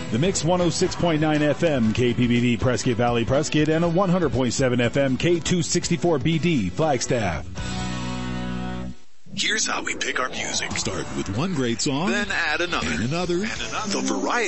The Mix 106.9 FM, KPBD, Prescott Valley, Prescott, and a 100.7 FM, K264BD, Flagstaff. Here's how we pick our music. Start with one great song, Then add another. and another. The variety